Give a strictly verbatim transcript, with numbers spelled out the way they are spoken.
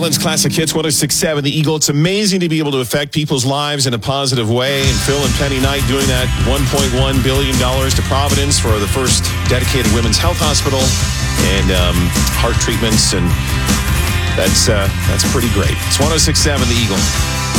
Scotland's Classic Hits, one oh six point seven, The Eagle. It's amazing to be able to affect people's lives in a positive way. And Phil and Penny Knight doing that one point one billion dollars to Providence for the first dedicated women's health hospital and um, heart treatments. And that's, uh, that's pretty great. It's one oh six point seven, The Eagle.